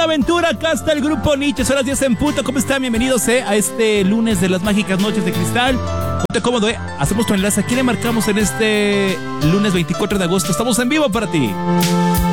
Aventura, acá está el grupo Nietzsche, son las 10 en punto. ¿Cómo están? Bienvenidos a este lunes de las mágicas noches de cristal. Ponte cómodo, hacemos tu enlace. ¿A quién le marcamos en este lunes 24 de agosto? Estamos en vivo para ti.